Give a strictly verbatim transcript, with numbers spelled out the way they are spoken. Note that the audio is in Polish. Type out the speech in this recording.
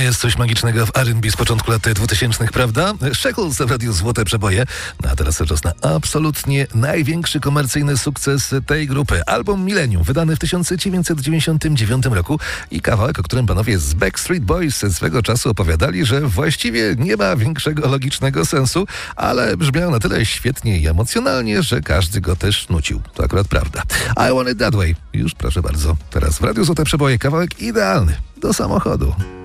jest coś magicznego w R and B z początku lat dwutysięcznych, prawda? Shackles w radiu Złote Przeboje. No a teraz czas na absolutnie największy komercyjny sukces tej grupy. Album Millennium, wydany w tysiąc dziewięćset dziewięćdziesiątym dziewiątym roku i kawałek, o którym panowie z Backstreet Boys swego czasu opowiadali, że właściwie nie ma większego logicznego sensu, ale brzmiał na tyle świetnie i emocjonalnie, że każdy go też nucił. To akurat prawda. I Want It That Way. Już proszę bardzo. Teraz w radiu Złote Przeboje kawałek idealny do samochodu.